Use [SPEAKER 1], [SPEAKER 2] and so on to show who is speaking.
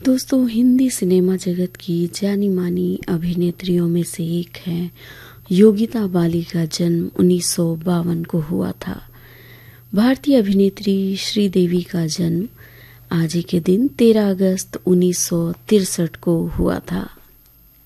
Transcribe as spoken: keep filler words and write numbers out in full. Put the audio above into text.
[SPEAKER 1] दोस्तों, हिंदी सिनेमा जगत की जानी मानी अभिनेत्रियों में से एक है योगिता बाली का जन्म उन्नीस सौ बावन को हुआ था। भारतीय अभिनेत्री श्रीदेवी का जन्म आज ही के दिन तेरह अगस्त उन्नीस सौ तिरसठ को हुआ था।